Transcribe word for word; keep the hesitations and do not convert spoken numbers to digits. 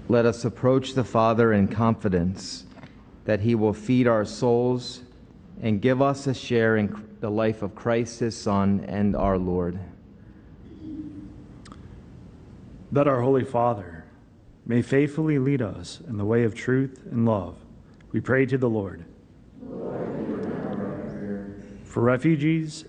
Let us approach the Father in confidence that he will feed our souls and give us a share in the life of Christ, his Son, and our Lord. That our Holy Father may faithfully lead us in the way of truth and love, we pray to the Lord. For refugees